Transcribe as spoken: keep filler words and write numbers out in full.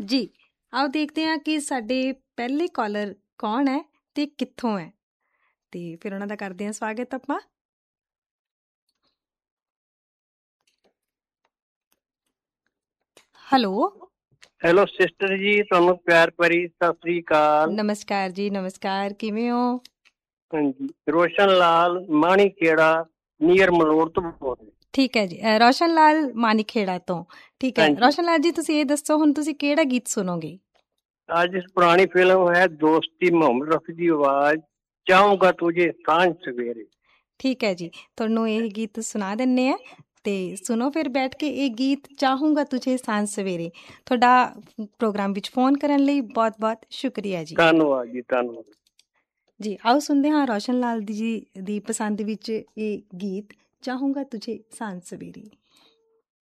ਜੀ ਆਓ ਦੇਖਦੇ ਹਾਂ ਕਿ ਸਾਡੇ ਪਹਿਲੇ ਕਾਲਰ ਕੌਣ ਹੈ ਤੇ ਕਿੱਥੋਂ ਹੈ, ਤੇ ਫਿਰ ਉਹਨਾਂ ਦਾ ਕਰਦੇ ਹਾਂ ਸਵਾਗਤ ਆਪਾਂ। ਹੈਲੋ ਹੈਲੋ ਸਿਸਟਰ ਜੀ, ਤੁਹਾਨੂੰ ਪਿਆਰ ਭਰੀ ਸਤਿ ਸ੍ਰੀ ਅਕਾਲ। ਨਮਸਕਾਰ ਜੀ, ਨਮਸਕਾਰ, ਕਿਵੇਂ ਹੋ? ਹਾਂਜੀ, ਰੋਸ਼ਨ ਲਾਲ ਮਾਣੀ ਖੇੜਾ ਨੀਅਰ ਮਲੋੜ ਤੋਂ ਬੋਲ ਰਹੇ। ਠੀਕ ਹੈ ਜੀ, ਰੋਸ਼ਨ ਲਾਲ ਮਾਨੀਖੇੜਾ ਤੋਂ। ਠੀਕ ਹੈ ਹਾਂਜੀ, ਰੋਸ਼ਨ ਲਾਲ ਜੀ, ਤੁਸੀਂ ਇਹ ਦੱਸੋ ਹੁਣ ਤੁਸੀਂ ਕਿਹੜਾ ਗੀਤ ਸੁਣੋਗੇ? ਅੱਜ ਪੁਰਾਣੀ ਫਿਲਮ ਹੈ ਦੋਸਤੀ, ਮੁਹੰਮਦ ਰਫੀ ਦੀ ਆਵਾਜ਼, ਚਾਹੂੰਗਾ ਤੁਝੇ ਸਾਂਝ ਸਵੇਰੇ। ਠੀਕ ਹੈ ਜੀ, ਤੁਹਾਨੂੰ ਇਹ ਗੀਤ ਸੁਣਾ ਦਿੰਦੇ ਆ ਤੇ ਸੁਣੋ ਫਿਰ ਬੈਠ ਕੇ ਇਹ ਗੀਤ, ਚਾਹੂੰਗਾ ਤੁਝੇ ਸਾਂਝ ਸਵੇਰੇ। ਤੁਹਾਡਾ ਪ੍ਰੋਗਰਾਮ ਵਿੱਚ ਫੋਨ ਕਰਨ ਲਈ ਬਹੁਤ ਬਹੁਤ ਸ਼ੁਕਰੀਆ ਜੀ। ਧੰਨਵਾਦ ਜੀ, ਧੰਨਵਾਦ ਜੀ। ਆਓ ਸੁਣਦੇ ਹਾਂ ਰੋਸ਼ਨ ਲਾਲ ਦੀ ਜੀ ਦੀ ਪਸੰਦ ਵਿੱਚ ਇਹ ਗੀਤ, ਚਾਹੂੰਗਾ ਤੁਝੇ ਸਾਂਝ ਸਵੇਰੇ।